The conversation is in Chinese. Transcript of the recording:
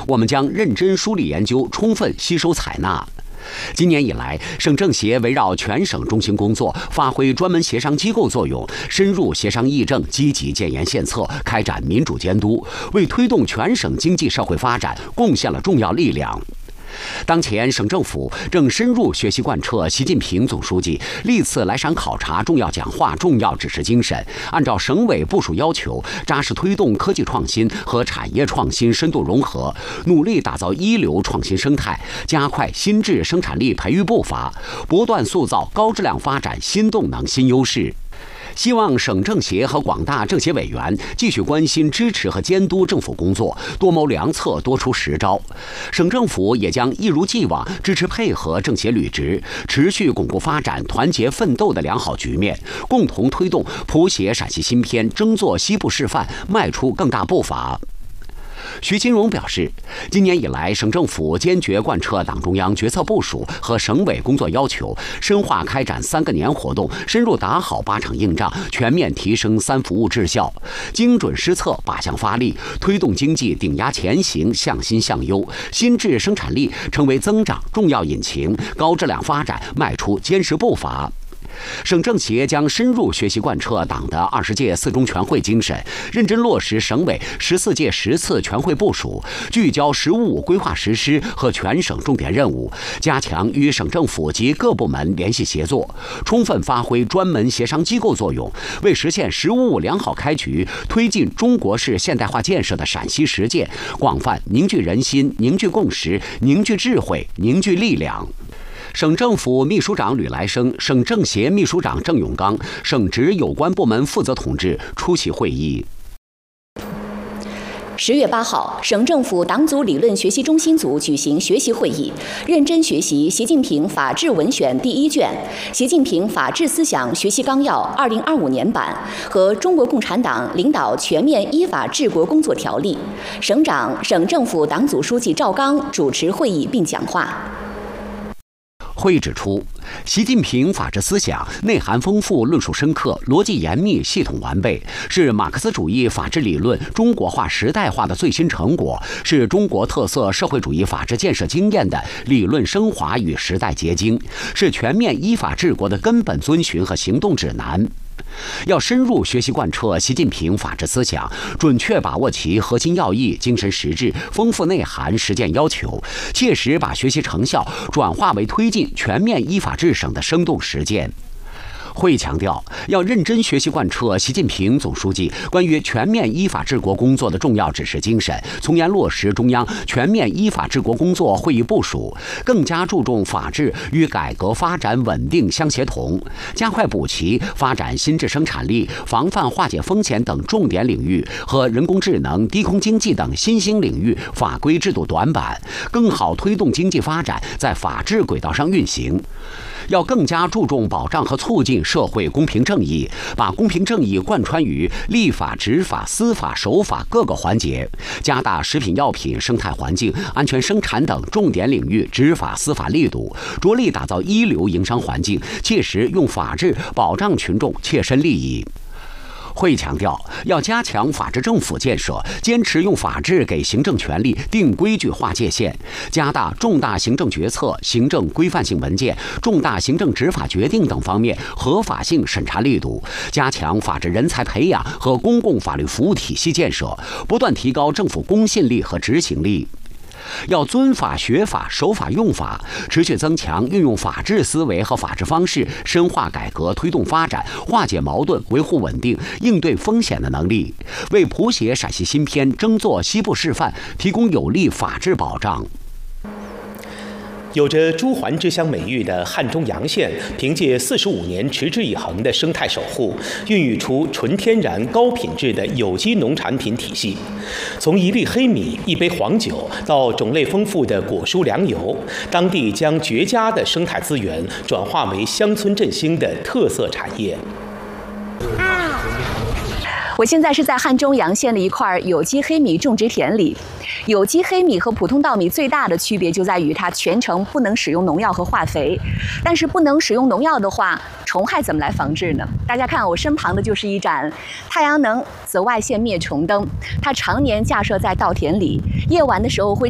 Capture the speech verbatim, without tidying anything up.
我们将认真梳理研究，充分吸收采纳。今年以来，省政协围绕全省中心工作，发挥专门协商机构作用，深入协商议政，积极建言献策，开展民主监督，为推动全省经济社会发展贡献了重要力量。当前，省政府正深入学习贯彻习近平总书记历次来陕考察重要讲话、重要指示精神，按照省委部署要求，扎实推动科技创新和产业创新深度融合，努力打造一流创新生态，加快新质生产力培育步伐，不断塑造高质量发展新动能、新优势。希望省政协和广大政协委员继续关心、支持和监督政府工作，多谋良策，多出实招。省政府也将一如既往支持配合政协履职，持续巩固发展团结奋斗的良好局面，共同推动谱写陕西新篇、争做西部示范迈出更大步伐。徐金荣表示，今年以来，省政府坚决贯彻党中央决策部署和省委工作要求，深化开展三个年活动，深入打好八场硬仗，全面提升三服务质效，精准施策，靶向发力，推动经济顶压前行，向新向优，新质生产力成为增长重要引擎，高质量发展迈出坚实步伐。省政协将深入学习贯彻党的二十届四中全会精神，认真落实省委十四届十次全会部署，聚焦“十五五”规划实施和全省重点任务，加强与省政府及各部门联系协作，充分发挥专门协商机构作用，为实现“十五五”良好开局、推进中国式现代化建设的陕西实践，广泛凝聚人心、凝聚共识、凝聚智慧、凝聚力量。省政府秘书长吕来生、省政协秘书长郑永刚、省直有关部门负责同志出席会议。 十月八号，省政府党组理论学习中心组举行学习会议，认真学习《习近平法治文选》第一卷、《习近平法治思想学习纲要（二零二五年版）》和《中国共产党领导全面依法治国工作条例》。省长、省政府党组书记赵刚主持会议并讲话。 会议指出，习近平法治思想内涵丰富、论述深刻、逻辑严密、系统完备，是马克思主义法治理论中国化时代化的最新成果，是中国特色社会主义法治建设经验的理论升华与时代结晶，是全面依法治国的根本遵循和行动指南。要深入学习贯彻习近平法治思想，准确把握其核心要义、精神实质、丰富内涵、实践要求，切实把学习成效转化为推进全面依法治省的生动实践。会议强调，要认真学习贯彻习近平总书记关于全面依法治国工作的重要指示精神，从严落实中央全面依法治国工作会议部署，更加注重法治与改革发展稳定相协同，加快补齐发展新质生产力、防范化解风险等重点领域和人工智能、低空经济等新兴领域法规制度短板，更好推动经济发展在法治轨道上运行。要更加注重保障和促进社会公平正义，把公平正义贯穿于立法、执法、司法、守法各个环节，加大食品药品、生态环境、安全生产等重点领域执法司法力度，着力打造一流营商环境，切实用法治保障群众切身利益。会议强调，要加强法治政府建设，坚持用法治给行政权力定规矩、划界限，加大重大行政决策、行政规范性文件、重大行政执法决定等方面合法性审查力度，加强法治人才培养和公共法律服务体系建设，不断提高政府公信力和执行力。要遵法学法、守法用法，持续增强运用法治思维和法治方式，深化改革、推动发展、化解矛盾、维护稳定、应对风险的能力，为谱写陕西新篇、争做西部示范提供有力法治保障。 有着珠环之乡美誉的汉中洋县，凭借四十五年持之以恒的生态守护，孕育出纯天然、高品质的有机农产品体系。从一粒黑米、一杯黄酒到种类丰富的果蔬粮油，当地将绝佳的生态资源转化为乡村振兴的特色产业。 我现在是在汉中洋县的一块有机黑米种植田里。有机黑米和普通稻米最大的区别就在于它全程不能使用农药和化肥。但是不能使用农药的话，虫害怎么来防治呢？大家看我身旁的就是一盏太阳能紫外线灭虫灯，它常年架设在稻田里，夜晚的时候会